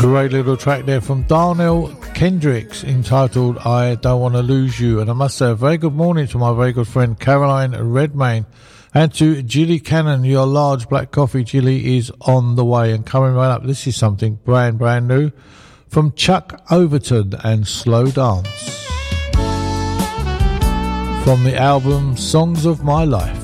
Great little track there from Darnell Kendricks entitled I Don't Want to Lose You. And I must say a very good morning to my very good friend Caroline Redmayne and to Gilly Cannon. Your large black coffee, Gilly, is on the way and coming right up. This is something brand new from Chuck Overton and Slow Dance from the album Songs of My Life.